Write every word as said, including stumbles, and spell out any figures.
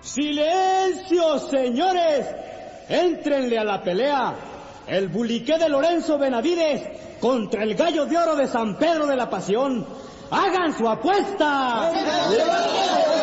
¡Silencio, señores! ¡Éntrenle a la pelea! El buliqué de Lorenzo Benavides contra el gallo de oro de San Pedro de la Pasión. ¡Hagan su apuesta!